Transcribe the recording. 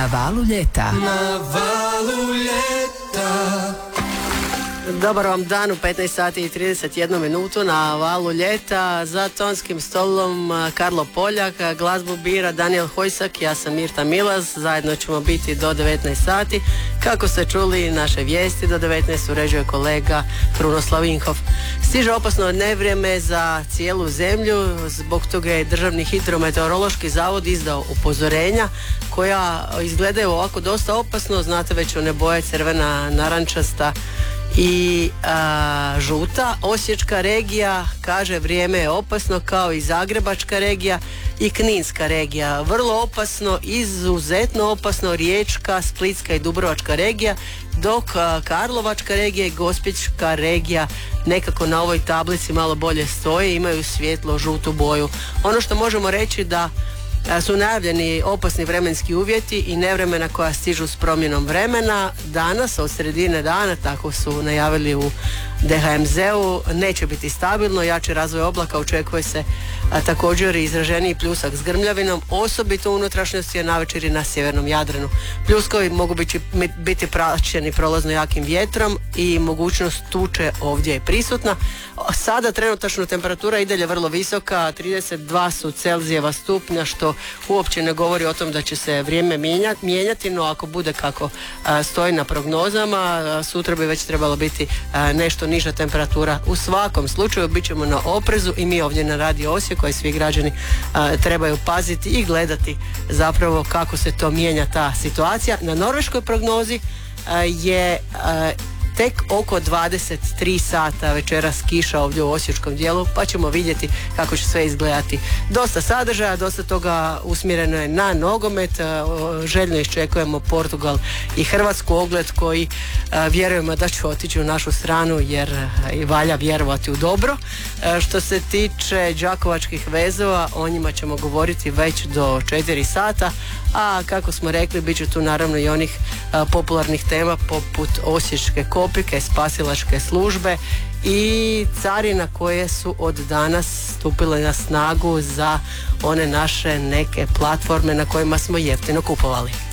Na valu ljeta. Na valu ljeta. Dobar vam dan u 15 sati i 31 minutu na valu ljeta. Za tonskim stolom Karlo Poljak, glazbu bira Daniel Hojsak, ja sam Mirta Milaz. Zajedno ćemo biti do 19 sati. Kako ste čuli naše vijesti, do 19 uređuje kolega Krunoslav Inhof. Stiže opasno nevrijeme za cijelu zemlju, zbog toga je Državni hidrometeorološki zavod izdao upozorenja koja izgledaju ovako dosta opasno. Znate već one boje crvena, narančasta i žuta. Osječka regija kaže vrijeme je opasno, kao i Zagrebačka regija i Kninska regija. Vrlo opasno, izuzetno opasno Riječka, Splitska i Dubrovačka regija, dok Karlovačka regija i Gospićka regija nekako na ovoj tablici malo bolje stoje, imaju svjetlo žutu boju. Ono što možemo reći da su najavljeni opasni vremenski uvjeti i nevremena koja stižu s promjenom vremena. Danas od sredine dana, tako su najavili u DHMZ-u, neće biti stabilno, jači razvoj oblaka očekuje se, također izraženiji pljusak s grmljavinom, osobito u unutrašnjosti, a navečer i na sjevernom Jadranu. Pljuskovi mogu biti praćeni prolazno jakim vjetrom i mogućnost tuče ovdje je prisutna. Sada trenutačno temperatura i dalje vrlo visoka, 32 su Celzijeva stupnja, što uopće ne govori o tom da će se vrijeme mijenjati, no ako bude kako stoji na prognozama, sutra bi već trebalo biti nešto niža temperatura. U svakom slučaju bit ćemo na oprezu i mi ovdje na Radio Osijek, koji svi građani trebaju paziti i gledati zapravo kako se to mijenja ta situacija. Na norveškoj prognozi je tek oko 23 sata večeras kiša ovdje u osječkom dijelu, pa ćemo vidjeti kako će sve izgledati. Dosta sadržaja, dosta toga usmjereno je na nogomet. Željno iščekujemo Portugal i Hrvatsku, ogled koji vjerujemo da će otići u našu stranu, jer i valja vjerovati u dobro. Što se tiče đakovačkih vezova, o njima ćemo govoriti već do 4 sata, a kako smo rekli, bit će tu naravno i onih popularnih tema poput osječke kopike, spasilačke službe i carina koje su od danas stupile na snagu za one naše neke platforme na kojima smo jeftino kupovali.